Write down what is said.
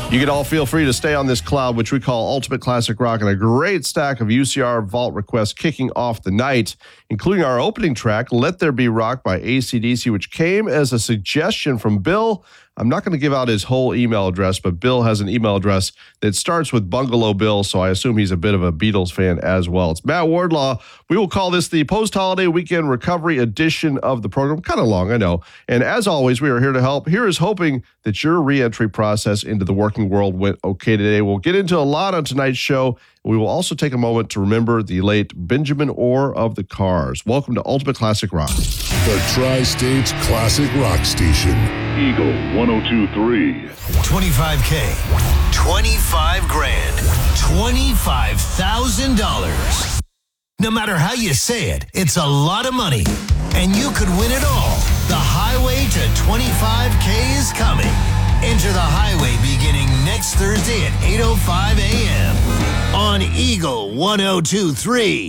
You can all feel free to stay on this cloud, which we call Ultimate Classic Rock, and a great stack of UCR Vault requests kicking off the night, including our opening track, Let There Be Rock by AC/DC, which came as a suggestion from Bill. I'm not going to give out his whole email address, but Bill has an email address that starts with Bungalow Bill, so I assume he's a bit of a Beatles fan as well. It's Matt Wardlaw. We will call this the post-holiday weekend recovery edition of the program. Kind of long, I know. And as always, we are here to help. Here is hoping that your re-entry process into the working world went okay today. We'll get into a lot on tonight's show. We will also take a moment to remember the late Benjamin Orr of the Cars. Welcome to Ultimate Classic Rock. The Tri-States Classic Rock Station. Eagle 102.3. 25K, 25 grand, $25,000. No matter how you say it, it's a lot of money. And you could win it all. The highway to 25K is coming. Enter the highway beginning next Thursday at 8:05 a.m. on Eagle 102.3.